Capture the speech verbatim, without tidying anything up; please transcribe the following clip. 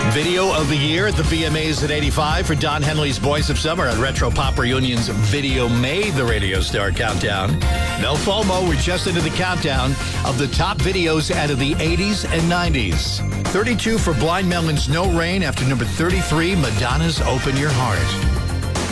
Video of the year at the V M As at eighty-five for Don Henley's Voice of Summer at Retro Pop Reunion's Video Made the Radio Star Countdown. No FOMO, we're just into the countdown of the top videos out of the eighties and nineties. thirty-two for Blind Melon's No Rain after number thirty-three, Madonna's Open Your Heart.